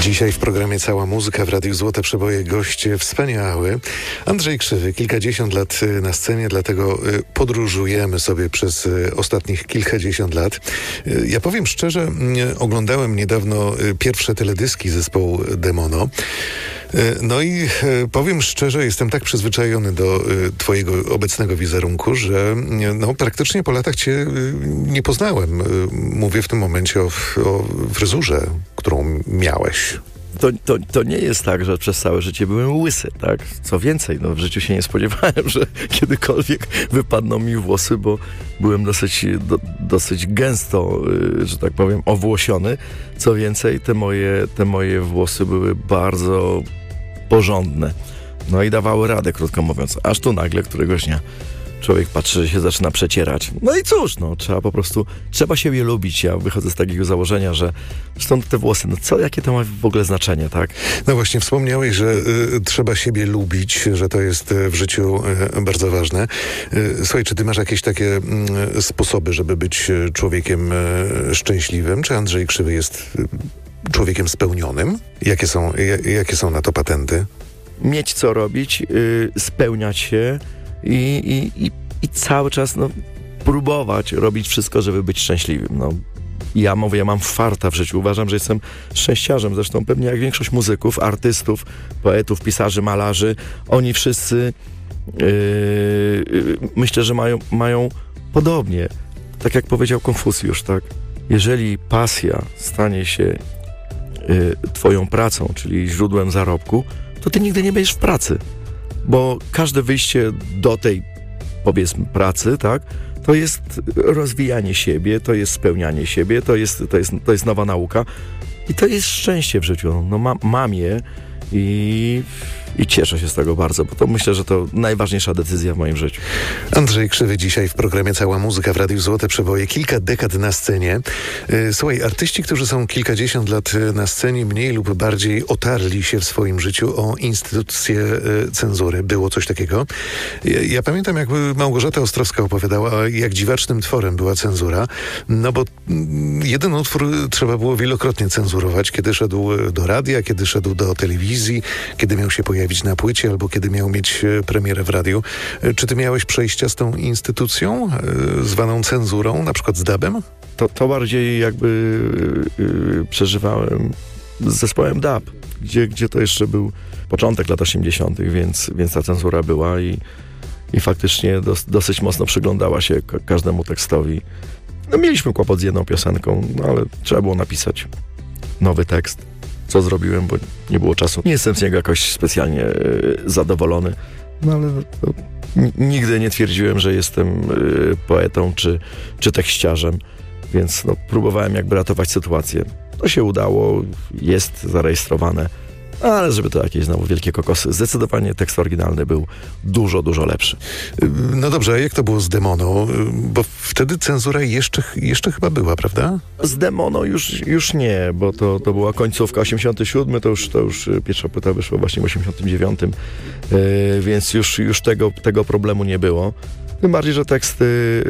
Dzisiaj w programie Cała Muzyka w Radiu Złote Przeboje goście wspaniały. Andrzej Krzywy, kilkadziesiąt lat na scenie, dlatego podróżujemy sobie przez ostatnich kilkadziesiąt lat. Ja powiem szczerze, oglądałem niedawno pierwsze teledyski zespołu Demono. No i powiem szczerze, jestem tak przyzwyczajony do twojego obecnego wizerunku, że praktycznie po latach cię nie poznałem. Mówię w tym momencie o fryzurze, którą miałeś. To nie jest tak, że przez całe życie byłem łysy, tak? Co więcej, w życiu się nie spodziewałem, że kiedykolwiek wypadną mi włosy, bo byłem dosyć gęsto, że tak powiem, owłosiony. Co więcej, te moje włosy były bardzo porządne. No i dawały radę, krótko mówiąc. Aż tu nagle któregoś dnia człowiek patrzy, że się zaczyna przecierać. No i cóż, trzeba siebie lubić. Ja wychodzę z takiego założenia, że stąd te włosy, jakie to ma w ogóle znaczenie, tak? No właśnie, wspomniałeś, że trzeba siebie lubić, że to jest w życiu bardzo ważne. Słuchaj, czy ty masz jakieś takie sposoby, żeby być człowiekiem szczęśliwym? Czy Andrzej Krzywy jest człowiekiem spełnionym? Jakie są na to patenty? Mieć co robić, spełniać się i cały czas próbować robić wszystko, żeby być szczęśliwym. Ja mam farta w życiu. Uważam, że jestem szczęściarzem. Zresztą pewnie jak większość muzyków, artystów, poetów, pisarzy, malarzy, oni wszyscy myślę, że mają podobnie. Tak jak powiedział Konfucjusz, tak? Jeżeli pasja stanie się twoją pracą, czyli źródłem zarobku, to ty nigdy nie będziesz w pracy. Bo każde wyjście do tej, powiedzmy, pracy, tak, to jest rozwijanie siebie, to jest spełnianie siebie, to jest nowa nauka i to jest szczęście w życiu. Mam je i cieszę się z tego bardzo, bo to myślę, że to najważniejsza decyzja w moim życiu. Andrzej Krzywy dzisiaj w programie Cała Muzyka w Radiu Złote Przeboje. Kilka dekad na scenie. Słuchaj, artyści, którzy są kilkadziesiąt lat na scenie, mniej lub bardziej otarli się w swoim życiu o instytucję cenzury. Było coś takiego. Ja pamiętam, jak Małgorzata Ostrowska opowiadała, jak dziwacznym tworem była cenzura, bo jeden utwór trzeba było wielokrotnie cenzurować, kiedy szedł do radia, kiedy szedł do telewizji, kiedy miał się pojawić na płycie, albo kiedy miał mieć premierę w radiu. Czy ty miałeś przejścia z tą instytucją, zwaną cenzurą, na przykład z DAB-em? To bardziej jakby przeżywałem z zespołem DAB, gdzie to jeszcze był początek lat 80., więc ta cenzura była i faktycznie dosyć mocno przyglądała się każdemu tekstowi. Mieliśmy kłopot z jedną piosenką, ale trzeba było napisać nowy tekst. Co zrobiłem, bo nie było czasu. Nie jestem z niego jakoś specjalnie zadowolony, ale nigdy nie twierdziłem, że jestem poetą czy tekściarzem, więc próbowałem jakby ratować sytuację. To się udało, jest zarejestrowane, ale żeby to jakieś znowu wielkie kokosy. Zdecydowanie tekst oryginalny był dużo, dużo lepszy. No dobrze, a jak to było z Demono? Bo wtedy cenzura jeszcze chyba była, prawda? Z Demono już nie, bo to była końcówka 87, to już pierwsza płyta wyszła właśnie w 89, więc już tego problemu nie było. Tym bardziej, że teksty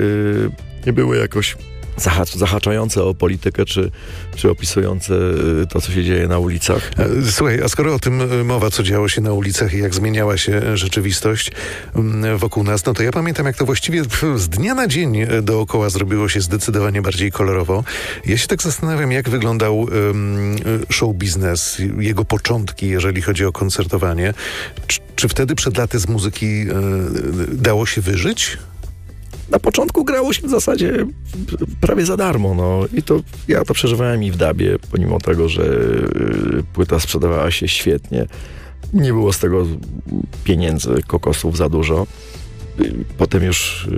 nie były jakoś zahaczające o politykę, czy opisujące to, co się dzieje na ulicach. Słuchaj, a skoro o tym mowa, co działo się na ulicach i jak zmieniała się rzeczywistość wokół nas, to ja pamiętam, jak to właściwie z dnia na dzień dookoła zrobiło się zdecydowanie bardziej kolorowo. Ja się tak zastanawiam, jak wyglądał show biznes, jego początki, jeżeli chodzi o koncertowanie. Czy wtedy przed laty z muzyki dało się wyżyć? Na początku grało się w zasadzie prawie za darmo, i ja to przeżywałem i w DAB-ie, pomimo tego, że płyta sprzedawała się świetnie. Nie było z tego pieniędzy, kokosów za dużo. Potem już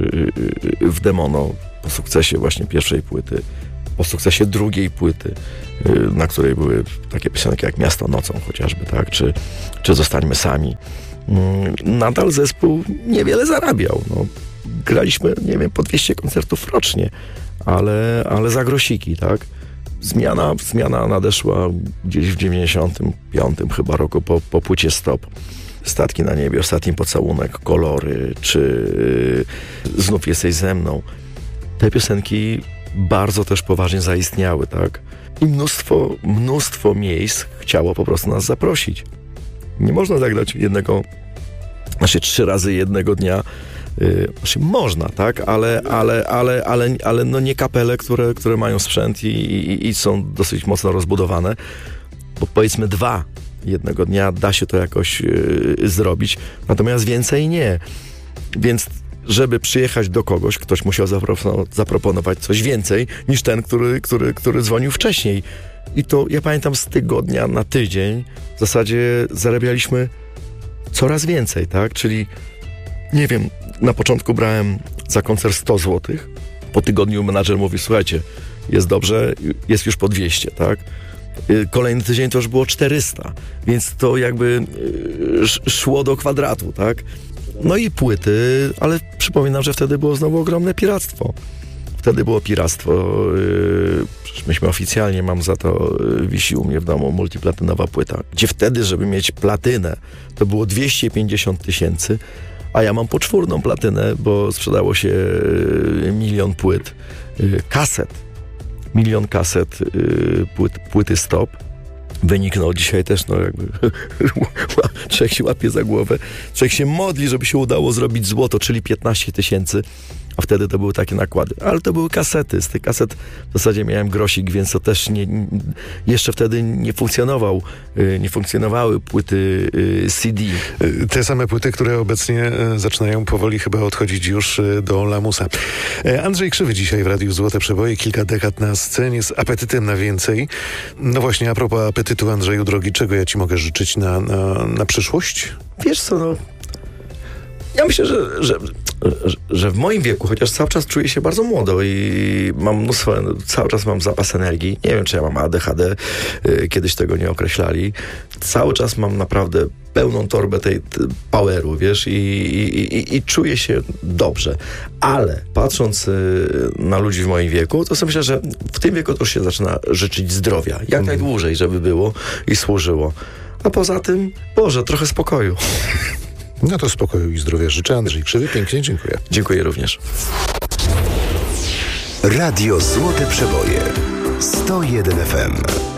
w Demono, po sukcesie właśnie pierwszej płyty, po sukcesie drugiej płyty, na której były takie piosenki jak Miasto nocą chociażby, tak, czy Zostańmy sami. Nadal zespół niewiele zarabiał, graliśmy, nie wiem, po 200 koncertów rocznie, ale za grosiki, tak? Zmiana nadeszła gdzieś w 95 chyba roku po płycie Stop. Statki na niebie, Ostatni pocałunek, Kolory, czy Znów jesteś ze mną. Te piosenki bardzo też poważnie zaistniały, tak? I mnóstwo miejsc chciało po prostu nas zaprosić. Nie można zagrać 3 razy jednego dnia. Można, tak? Ale no nie kapele, które mają sprzęt i są dosyć mocno rozbudowane. Bo powiedzmy 2 jednego dnia da się to jakoś zrobić, natomiast więcej nie. Więc żeby przyjechać do kogoś, ktoś musiał zaproponować coś więcej niż ten, który dzwonił wcześniej. I to ja pamiętam z tygodnia na tydzień w zasadzie zarabialiśmy coraz więcej, tak? Czyli nie wiem, na początku brałem za koncert 100 zł, po tygodniu menadżer mówi, słuchajcie, jest dobrze, jest już po 200, tak? Kolejny tydzień to już było 400, więc to jakby szło do kwadratu, tak? No i płyty, ale przypominam, że wtedy było znowu ogromne piractwo. Wtedy było piractwo. Myśmy oficjalnie, mam za to, wisi u mnie w domu multiplatynowa płyta, gdzie wtedy, żeby mieć platynę, to było 250 000, a ja mam poczwórną platynę, bo sprzedało się 1 000 000 płyt, kaset. 1 000 000 kaset, płyty Stop. Wynik, dzisiaj też, jakby człowiek się łapie za głowę, człowiek się modli, żeby się udało zrobić złoto, czyli 15 000, a wtedy to były takie nakłady. Ale to były kasety. Z tych kaset w zasadzie miałem grosik, więc to też jeszcze wtedy nie funkcjonowały płyty CD. Te same płyty, które obecnie zaczynają powoli chyba odchodzić już do lamusa. Andrzej Krzywy dzisiaj w Radiu Złote Przeboje, kilka dekad na scenie z apetytem na więcej. No właśnie, a propos apetytu, Andrzeju drogi, czego ja ci mogę życzyć na przyszłość? Wiesz co, ja myślę, że w moim wieku, chociaż cały czas czuję się bardzo młodo i mam cały czas mam zapas energii. Nie wiem, czy ja mam ADHD, kiedyś tego nie określali. Cały czas mam naprawdę pełną torbę tej poweru, wiesz, i czuję się dobrze. Ale patrząc na ludzi w moim wieku, to sobie myślę, że w tym wieku to już się zaczyna życzyć zdrowia. Jak najdłużej, żeby było i służyło. A poza tym, Boże, trochę spokoju. No to spokoju i zdrowia życzę. Andrzej Krzywy, pięknie dziękuję. Dziękuję również. Radio Złote Przeboje 101 FM.